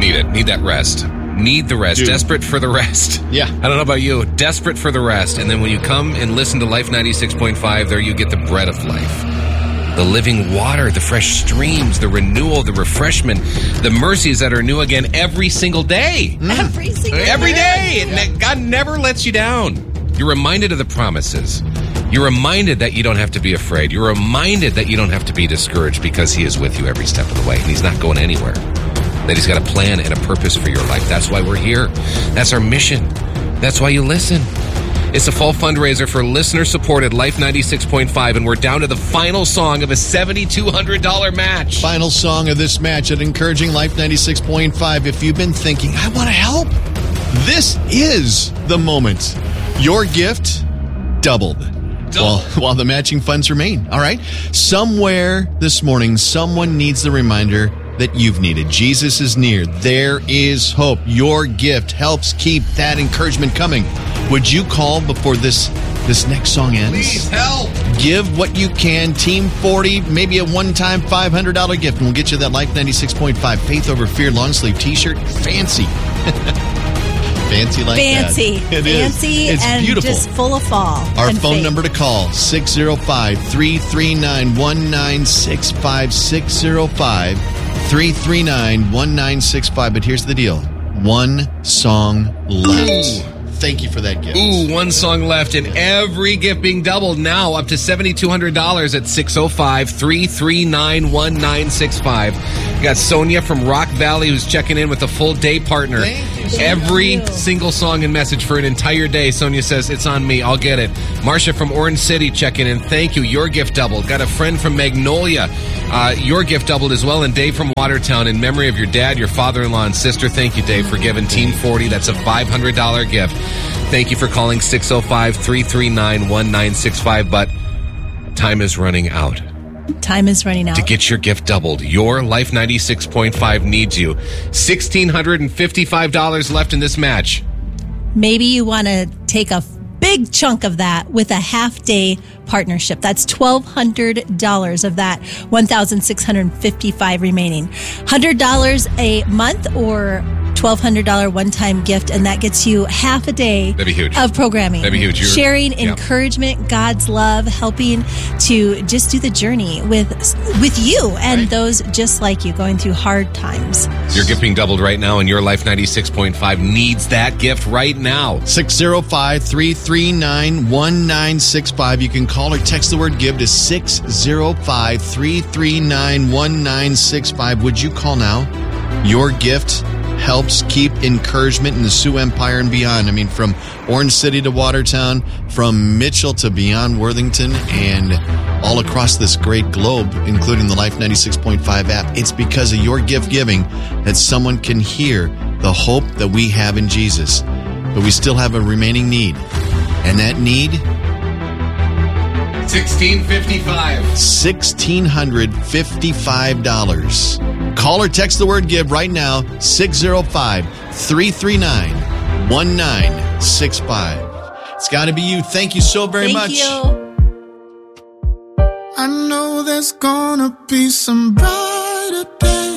Need it. Need that rest. Need the rest. Dude. Desperate for the rest. Yeah. I don't know about you. Desperate for the rest. And then when you come and listen to Life 96.5, there you get the bread of life. The living water, the fresh streams, the renewal, the refreshment, the mercies that are new again every single day. Every day. Yeah. God never lets you down. You're reminded of the promises. You're reminded that you don't have to be afraid. You're reminded that you don't have to be discouraged because He is with you every step of the way. And He's not going anywhere. That He's got a plan and a purpose for your life. That's why we're here. That's our mission. That's why you listen. It's a fall fundraiser for listener-supported Life 96.5, and we're down to the final song of a $7,200 match. Final song of this match at Encouraging Life 96.5. If you've been thinking, I want to help, this is the moment. Your gift doubled. While the matching funds remain. All right. Somewhere this morning, someone needs the reminder that you've needed. Jesus is near. There is hope. Your gift helps keep that encouragement coming. Would you call before this next song ends? Please help. Give what you can. Team 40, maybe a one-time $500 gift, and we'll get you that Life 96.5 Faith Over Fear long sleeve t-shirt. Fancy. Fancy like Fancy. that. It Fancy is. It's and beautiful. just full of fall. Our and phone faith. number to call, 605-339-1965, 605-339-1965. But here's the deal. One song left. Ooh. Thank you for that gift. Ooh, one song left, and every gift being doubled now up to $7,200 at 605-339-1965. We got Sonia from Rock Valley who's checking in with a full day partner. Every single song and message for an entire day. Sonia says, it's on me. I'll get it. Marcia from Orange City checking in. Thank you. Your gift doubled. Got a friend from Magnolia. Your gift doubled as well. And Dave from Watertown in memory of your dad, your father-in-law, and sister. Thank you, Dave, for giving Team 40. That's a $500 gift. Thank you for calling 605-339-1965. But time is running out. Time is running out. To get your gift doubled. Your Life 96.5 needs you. $1,655 left in this match. Maybe you want to take a big chunk of that with a half-day partnership. That's $1,200 of that $1,655 remaining. $100 a month or $1,200 one-time gift, and that gets you half a day That'd be huge. of programming. That'd be huge. Sharing encouragement, God's love, helping to just do the journey with you and those just like you going through hard times. Your gift being doubled right now, and your Life 96.5 needs that gift right now. 605-339-1965. You can call or text the word give to 605-339-1965. Would you call now? Your gift helps keep encouragement in the Sioux Empire and beyond. I mean, from Orange City to Watertown, from Mitchell to beyond Worthington, and all across this great globe, including the Life 96.5 app. It's because of your gift giving that someone can hear the hope that we have in Jesus. But we still have a remaining need. And that need? $1,655. $1,655. Call or text the word give right now, 605-339-1965. It's got to be you. Thank you so very much. Thank you. I know there's gonna be some brighter days.